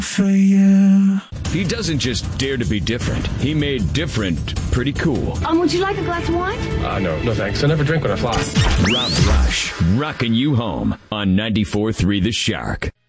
For you. He doesn't just dare to be different. He made different pretty cool. Would you like a glass of wine? No thanks. I never drink when I fly. Rob Rush, rocking you home on 94.3 The Shark.